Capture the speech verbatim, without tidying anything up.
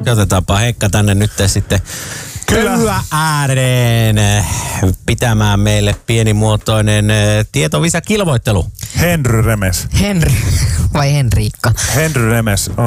Ja otetaanpa Heikka tänne nyt sitten kyllä ääreen pitämään meille pienimuotoinen tietovisa-kilvoittelu. Henry Remes. Henry vai Henriikka? Henry Remes on